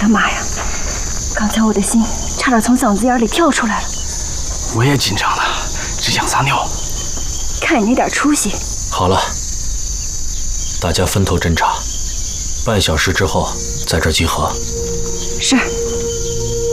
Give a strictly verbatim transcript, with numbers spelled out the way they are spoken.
的妈呀！刚才我的心差点从嗓子眼里跳出来了。 我也紧张了，只想撒尿。 看你那点出息。 好了，大家分头侦查，半小时之后在这集合。 是。